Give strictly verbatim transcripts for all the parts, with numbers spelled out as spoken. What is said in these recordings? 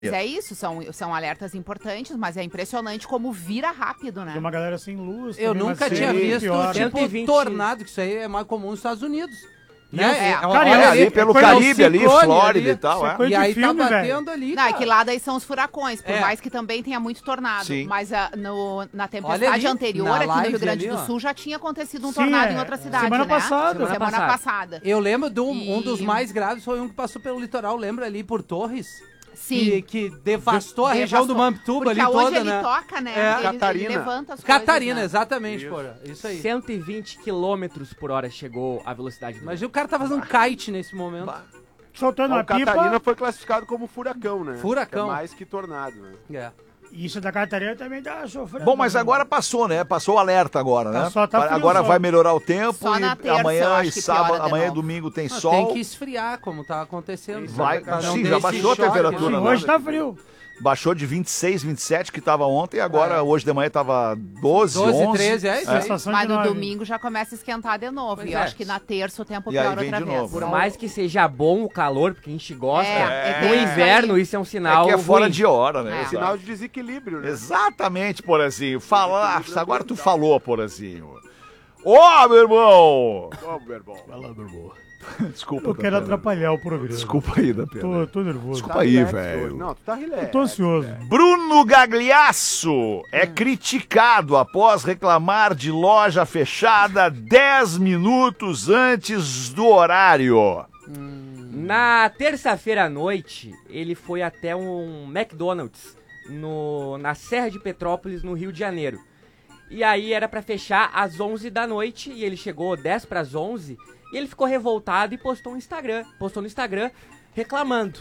É isso, são, são alertas importantes, mas é impressionante como vira rápido, né? Tem uma galera sem luz. Eu também, nunca mas tinha sempre visto, pior. tipo, cento e vinte tornado, que isso aí é mais comum nos Estados Unidos. Né? É, É, cara, olha é ali, ali pelo coisa- Caribe, ali, ciclone Flórida ali. e tal, Isso é é. coisa E de aí filme, tá velho. batendo ali, Não, é cara. que lá daí são os furacões, por É. mais que também tenha muito tornado. Sim. Mas ah, no, na Olha tempestade ali, anterior, na aqui no live Rio Grande ali, do ó. Sul, já tinha acontecido um Sim, tornado é. em outra cidade, Semana né? passada. Semana, Semana passada. Eu lembro de um, E- um dos mais graves, foi um que passou pelo litoral, lembra ali por Torres? Sim. Que, que devastou a região do Mamptuba ali Porque aonde toda, ele né? toca, né? É. Ele, Catarina. ele levanta as Catarina, coisas, né? exatamente, porra. Isso aí. cento e vinte quilômetros por hora chegou a velocidade do Imagina o cara tá fazendo kite nesse momento. Soltando O a Catarina pipa. foi classificado como furacão, né? Furacão. É mais que tornado, né? É. Isso da Catarina também tá sofrendo. Bom, mas agora passou, né? Passou o alerta agora, Tá né? só, tá frio agora só. vai melhorar o tempo Só e na terça, eu amanhã acho e que sábado, piora de amanhã e novo. domingo tem Ah, sol. Tem que esfriar, como tá acontecendo. Vai, Pra não sim, ter já esse baixou a choque, temperatura, né? Sim, né? hoje tá frio. Baixou de vinte e seis, vinte e sete que estava ontem, agora É. hoje de manhã estava doze, doze, onze. treze, é isso aí. Sensação Mas de no nove. domingo já começa a esquentar de novo. Pois e eu é. acho que na terça o tempo E aí piora vem outra de vez. novo. Por mais que seja bom o calor, porque a gente gosta, É, é no bem inverno isso isso é um É sinal que é fora ruim. de hora, né? É. Exato. Sinal de desequilíbrio, né? Exatamente, Porazinho. Fala, agora tu falou, Porazinho. Ô, meu irmão! Ó, meu irmão. Desculpa, Eu quero Dapena. atrapalhar o programa. Desculpa aí, da pena. Tô, tô nervoso. Desculpa Tá aí, relax velho. hoje. Não, tu tá relax. Eu tô ansioso. Bruno Gagliasso é criticado após reclamar de loja fechada dez minutos antes do horário. Na terça-feira à noite, ele foi até um McDonald's no, na Serra de Petrópolis, no Rio de Janeiro. E aí era pra fechar às onze da noite e ele chegou dez para as onze e ele ficou revoltado e postou no Instagram, postou no Instagram reclamando.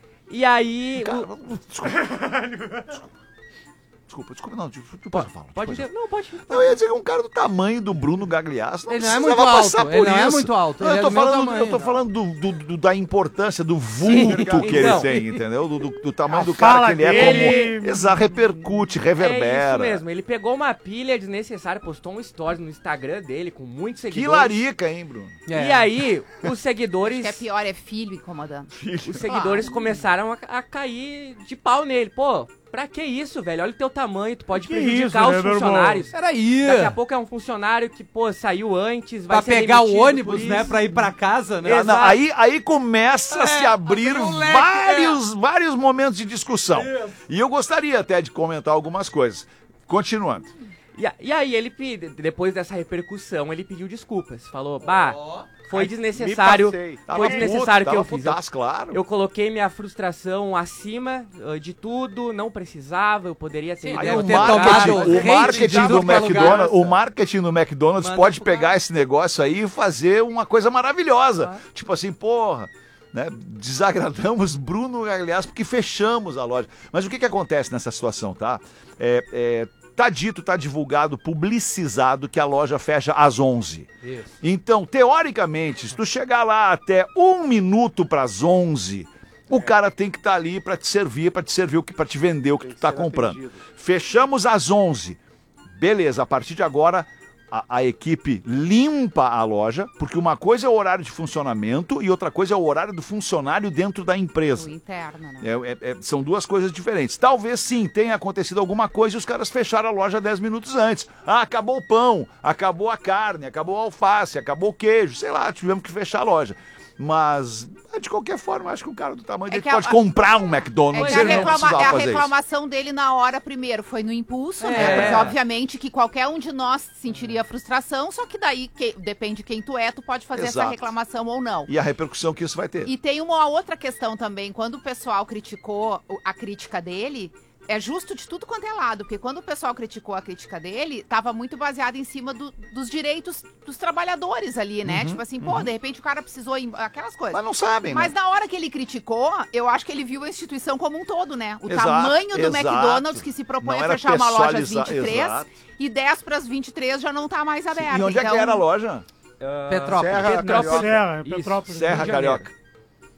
E aí Cara, o- desculpa. Desculpa, desculpa, não, depois eu falo. pode depois eu dizer, não, pode. Não, eu ia dizer que um cara do tamanho do Bruno Gagliasso não Ele não é precisava muito alto, passar por ele não é isso. muito alto, Não, ele eu é tô do meu falando, tamanho, eu tô não. falando do, do- do- da importância, do vulto que ele Então. tem, entendeu? Do, do- do tamanho A do cara fala que ele é dele- como... Exato, repercute, É reverbera. isso mesmo, ele pegou uma pilha desnecessária, postou um story no Instagram dele com muitos Que seguidores. larica, hein, Bruno? É. E aí, os O seguidores, que é pior é filho incomodando. os seguidores começaram a, a cair de pau nele. Pô, pra que isso, velho? Olha o teu tamanho, tu pode Que prejudicar isso, os né, meu irmão? funcionários. Peraí. Daqui a pouco é um funcionário que, pô, saiu antes, vai Pra ser pegar o demitido ônibus, por né? isso. Pra ir pra casa, né? Ah, não, Exato. aí, aí começa a se É, abrir abriu um leque, vários, vários momentos de discussão. E eu gostaria até de comentar algumas coisas. Continuando. E, a- e aí ele, pedi- depois dessa repercussão, ele pediu desculpas. Falou, bah, foi desnecessário, me passei. Tava foi desnecessário puto, que eu tava fiz. Eu- putaço, claro. Eu coloquei minha frustração acima uh, de tudo, não precisava, eu poderia ter... Sim, Aí deve o ter marketing, tomado o hate marketing de do tudo que é McDonald's, lugar. o marketing do McDonald's Manda pode pro pegar cara. esse negócio aí e fazer uma coisa maravilhosa. Tipo assim, porra, né? Desagradamos Bruno Gagliasso porque fechamos a loja. Mas o que que acontece nessa situação, tá? É, é, tá dito, tá divulgado, publicizado que a loja fecha às onze. Isso. Então, teoricamente, se tu chegar lá até um minuto para as onze, o cara tem que estar ali para te servir, para te servir o que, para te vender o que tu que tá ser comprando. atendido. Fechamos às onze. Beleza, a partir de agora a, a equipe limpa a loja, porque uma coisa é o horário de funcionamento e outra coisa é o horário do funcionário dentro da O empresa. interno, né? É, é, é, são duas coisas diferentes. Talvez sim tenha acontecido alguma coisa e os caras fecharam a loja dez minutos antes. Ah, acabou o pão, acabou a carne, acabou a alface, acabou o queijo, sei lá, tivemos que fechar a loja. Mas, de qualquer forma, acho que o cara do tamanho É dele que a- pode comprar um É McDonald's que e a, ele não reclama- precisava é a fazer isso. reclamação dele na hora primeiro foi no impulso, É. né? Porque obviamente que qualquer um de nós sentiria frustração, só que daí que- depende de quem tu é, tu pode fazer Exato. essa reclamação ou não. E a repercussão que isso vai ter. E tem uma outra questão também, quando o pessoal criticou o- a crítica dele, é justo de tudo quanto é lado, porque quando o pessoal criticou a crítica dele, tava muito baseado em cima do- dos direitos dos trabalhadores ali, né? Tipo assim, pô, de repente o cara precisou ir, aquelas coisas. Mas não sabem, Mas né? na hora que ele criticou, eu acho que ele viu a instituição como um todo, né? O Exato, tamanho do exato. McDonald's que se propõe Não a era fechar uma loja às pessoalizar- vinte e três exato. e dez para as vinte e três já não tá mais aberta. E onde é que Então, era a loja? Ah, Petrópolis. Serra, Petrópolis. Serra, Isso. Petrópolis. Serra Rio de Janeiro. Carioca.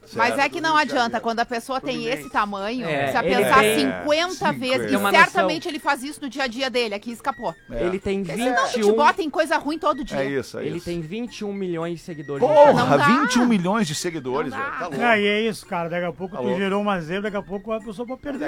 Mas Certo. é que não adianta, quando a pessoa tem Fluminense. esse tamanho, É, precisa ele pensar tem- cinquenta cinquenta. vezes. Tem E uma certamente noção. ele faz isso no dia a dia dele, aqui escapou. É. Ele tem Senão a gente vinte e um... bota em coisa ruim todo dia. É isso, é Ele isso. tem vinte e um milhões de seguidores. no Instagram. Não Porra, dá. vinte e um milhões de seguidores, Não dá. velho. Tá louco. Ah, e é isso, cara. Daqui a pouco Tá tu louco. gerou uma zebra, daqui a pouco a pessoa pode perder.